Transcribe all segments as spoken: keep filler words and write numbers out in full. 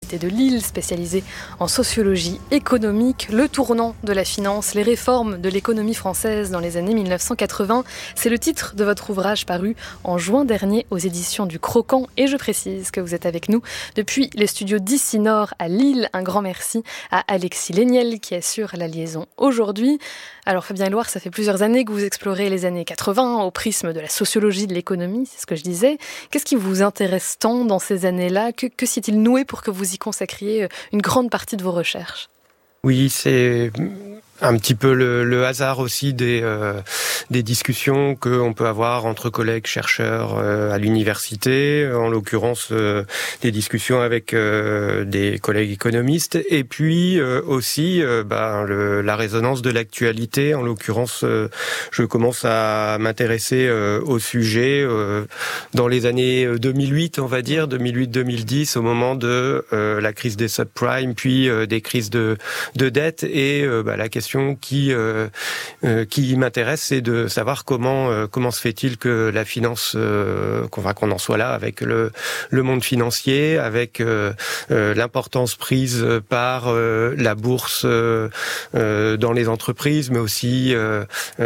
l'Université de Lille, spécialisée en sociologie économique. Le tournant de la finance, les réformes de l'économie française dans les années mille neuf cent quatre-vingts. C'est le titre de votre ouvrage paru en juin dernier aux éditions du Croquant. Et je précise que vous êtes avec nous depuis les studios d'Ici Nord à Lille. Un grand merci à Alexis Léniel qui assure la liaison aujourd'hui. Alors Fabien Éloire, ça fait plusieurs années que vous explorez les années quatre-vingts au prisme de la sociologie de l'économie, c'est ce que je disais. Qu'est-ce qui vous intéresse tant dans ces années-là ? Que, que s'est-il noué pour que vous y consacriez une grande partie de vos recherches ? Oui, c'est un petit peu le, le hasard aussi des, euh, des discussions qu'on peut avoir entre collègues chercheurs euh, à l'université, en l'occurrence euh, des discussions avec euh, des collègues économistes, et puis euh, aussi euh, bah, le, la résonance de l'actualité. En l'occurrence, euh, je commence à m'intéresser euh, au sujet euh, dans les années deux mille huit, on va dire, deux mille huit deux mille dix, au moment de euh, la crise des subprimes, puis euh, des crises de, de dette, et euh, bah, la question qui euh, euh, qui m'intéresse, c'est de savoir comment euh, comment se fait-il que la finance euh, qu'on va qu'on en soit là avec le le monde financier, avec euh, euh, l'importance prise par euh, la bourse euh, euh, dans les entreprises, mais aussi euh,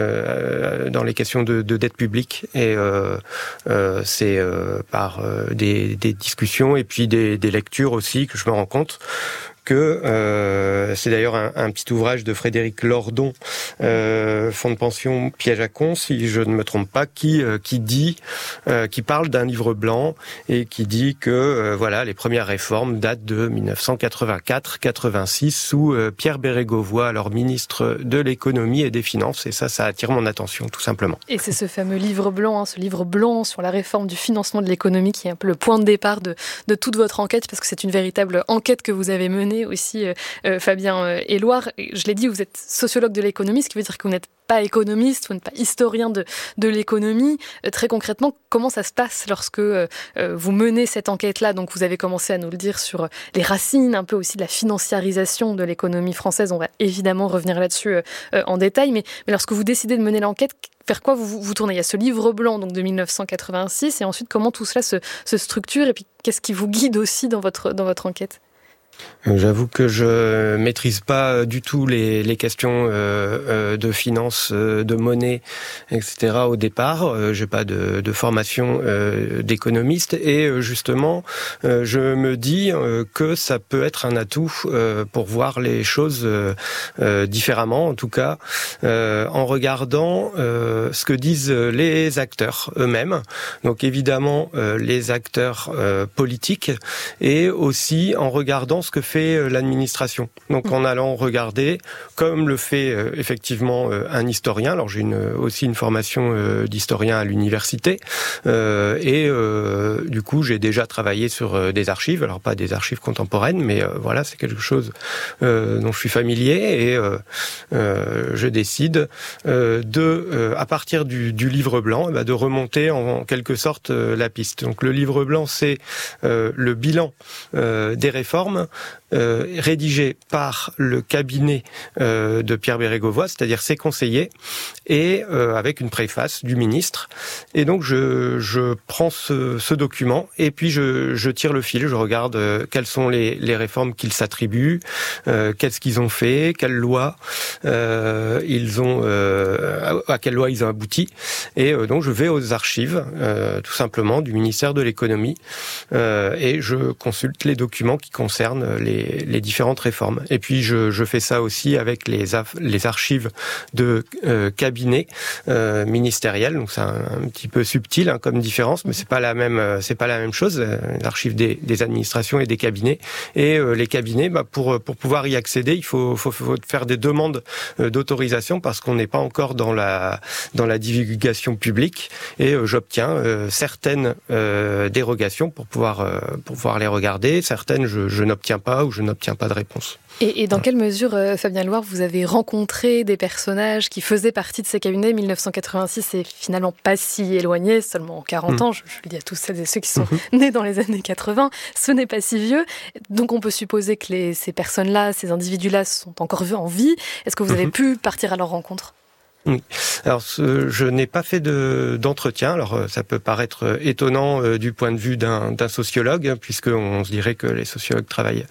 euh, dans les questions de, de dette publique. Et euh, euh, c'est euh, par euh, des, des discussions et puis des, des lectures aussi que je me rends compte que euh, c'est d'ailleurs un, un petit ouvrage de Frédéric Lordon, euh, Fonds de pension piège à con, si je ne me trompe pas, qui euh, qui dit, euh, qui parle d'un livre blanc et qui dit que euh, voilà, les premières réformes datent de dix-neuf cent quatre-vingt-quatre quatre-vingt-six sous euh, Pierre Bérégovoy, alors ministre de l'économie et des finances, et ça, ça attire mon attention tout simplement. Et c'est ce fameux livre blanc, hein, ce livre blanc sur la réforme du financement de l'économie qui est un peu le point de départ de de toute votre enquête, parce que c'est une véritable enquête que vous avez menée aussi, euh, euh, Fabien euh, Éloire. Je l'ai dit, vous êtes sociologue de l'économie, ce qui veut dire que vous n'êtes pas économiste, vous n'êtes pas historien de, de l'économie. Euh, très concrètement, comment ça se passe lorsque euh, vous menez cette enquête-là ? Donc vous avez commencé à nous le dire sur les racines, un peu aussi de la financiarisation de l'économie française. On va évidemment revenir là-dessus euh, en détail, mais, mais lorsque vous décidez de mener l'enquête, vers quoi vous vous tournez ? Il y a ce livre blanc donc de dix-neuf cent quatre-vingt-six, et ensuite comment tout cela se, se structure, et puis qu'est-ce qui vous guide aussi dans votre, dans votre enquête ? J'avoue que je maîtrise pas du tout les, les questions euh, euh, de finance, euh, de monnaie, et cetera. Au départ, euh, j'ai pas de, de formation euh, d'économiste, et euh, justement, euh, je me dis euh, que ça peut être un atout euh, pour voir les choses euh, euh, différemment, en tout cas, euh, en regardant euh, ce que disent les acteurs eux-mêmes. Donc évidemment, euh, les acteurs euh, politiques, et aussi en regardant ce que fait l'administration. Donc en allant regarder, comme le fait euh, effectivement euh, un historien. Alors j'ai une, aussi une formation euh, d'historien à l'université, euh, et euh, du coup j'ai déjà travaillé sur euh, des archives. Alors pas des archives contemporaines, mais euh, voilà, c'est quelque chose euh, dont je suis familier, et euh, euh, je décide euh, de, euh, à partir du, du livre blanc, eh ben, de remonter en, en quelque sorte euh, la piste. Donc le livre blanc, c'est euh, le bilan euh, des réformes Euh, rédigé par le cabinet euh, de Pierre Bérégovoy, c'est-à-dire ses conseillers, et euh, avec une préface du ministre. Et donc je, je prends ce, ce document, et puis je, je tire le fil, je regarde euh, quelles sont les, les réformes qu'ils s'attribuent, euh, qu'est-ce qu'ils ont fait, quelles lois euh, ils ont, euh, à, à quelle loi ils ont abouti. Et euh, donc je vais aux archives, euh, tout simplement, du ministère de l'économie, euh, et je consulte les documents qui concernent les les différentes réformes. Et puis je, je fais ça aussi avec les, af- les archives de euh, cabinets euh, ministériels. Donc c'est un, un petit peu subtil hein, comme différence, mais c'est pas la même, c'est pas la même chose. Les archives des, des administrations et des cabinets. Et euh, les cabinets, bah, pour pour pouvoir y accéder, il faut, faut, faut faire des demandes euh, d'autorisation, parce qu'on n'est pas encore dans la dans la divulgation publique. Et euh, j'obtiens euh, certaines euh, dérogations pour pouvoir euh, pour pouvoir les regarder. Certaines je, je n'obtiens pas, ou je n'obtiens pas de réponse. Et, et dans quelle mesure, euh, Fabien Éloire, vous avez rencontré des personnages qui faisaient partie de ces cabinets ? Mille neuf cent quatre-vingt-six, c'est finalement pas si éloigné, seulement quarante mmh. ans, je, je le dis à tous celles et ceux qui sont mmh. nés dans les années quatre-vingts, ce n'est pas si vieux. Donc on peut supposer que les, ces personnes-là, ces individus-là sont encore en vie. Est-ce que vous avez mmh. pu partir à leur rencontre ? Oui. Alors, ce, je n'ai pas fait de, d'entretien. Alors, ça peut paraître étonnant euh, du point de vue d'un, d'un sociologue, hein, puisqu'on se dirait que les sociologues travaillent